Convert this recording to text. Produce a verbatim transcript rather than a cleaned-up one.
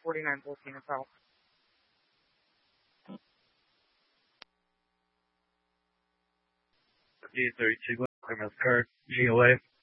forty-nine fourteen is out. D thirty-two, clear Mass Card, G O A.